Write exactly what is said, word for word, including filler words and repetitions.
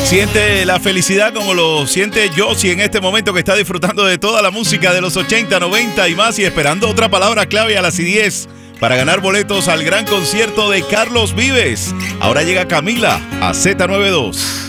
Siente la felicidad como lo siente Josie en este momento, que está disfrutando de toda la música de los ochenta, noventa y más, y esperando otra palabra clave a las diez para ganar boletos al gran concierto de Carlos Vives. Ahora llega Camila a Z noventa y dos.